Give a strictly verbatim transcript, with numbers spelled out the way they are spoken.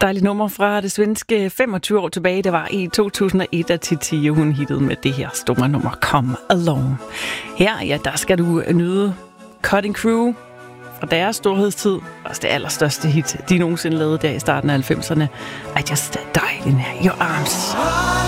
Dejligt nummer fra det svenske femogtyve år tilbage. Det var i to tusind og et, at Titi hun hittede med det her store nummer Come Along. Her, ja, der skal du nyde Cutting Crew fra deres storhedstid. Også det allerstørste hit, de nogensinde lavede der i starten af halvfemserne. I Just Die in Your Arms.